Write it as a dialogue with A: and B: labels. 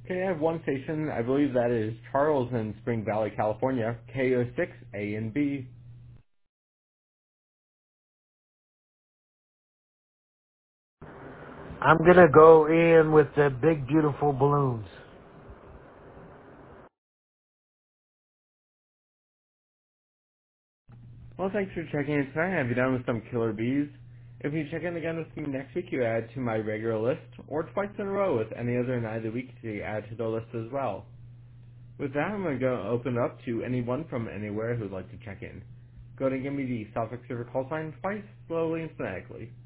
A: Okay, I have one station. I believe that is Charles in Spring Valley, California. KO6A and B.
B: I'm gonna go in with the big beautiful balloons.
A: Well, thanks for checking in tonight. Have you done with some killer bees? If you check in again with me next week, you add to my regular list, or twice in a row with any other night of the week to add to the list as well. With that, I'm going to go open it up to anyone from anywhere who'd like to check in. Go ahead and give me the South Exeter call sign twice, slowly and phonetically.